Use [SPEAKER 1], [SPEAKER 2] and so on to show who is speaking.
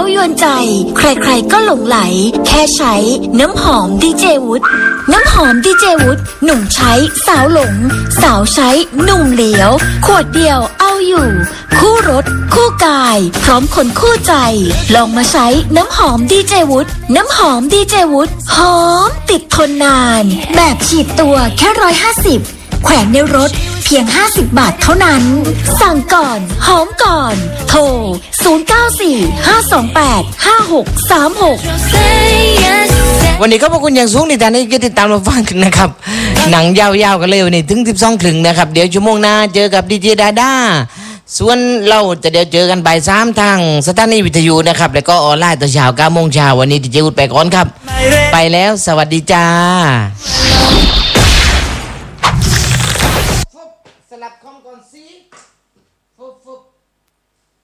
[SPEAKER 1] ายวนใจใครๆก็หลงไหลแค่ใช้น้ำหอมดีเจวุฒน้ำหอมดีเจวุฒหนุ่มใช้สาวหลงสาวใช้หนุ่มเหลียวขวดเดียวเอาอยู่คู่รถคู่กายพร้อมคนคู่ใจลองมาใช้น้ำหอมดีเจวุฒน้ำหอมดีเจวุฒหอมติดทนนานแบบฉีดตัวแค่150แขวนในรถเพียง50 บาทเท่านั้นสั่งก่อนหอมก่อนโทร0945285636
[SPEAKER 2] วันนี้ก็ขอบคุณอย่างสูงในการที่ติดตามเราฟังกันนะครับหนังยาวๆกันเลยวันนี้ถึง12 ครึ่งนะครับเดี๋ยวชั่วโมงหน้าเจอกับดีเจดาด้าส่วนเราจะเดี๋ยวเจอกันบ่าย 3ทางสถานีวิทยุนะครับแล้วก็ออนไลน์ตอนเช้า 9 โมงเช้าวันนี้ดีเจวุฒไปก่อนครับไปแล้วสวัสดีจ้า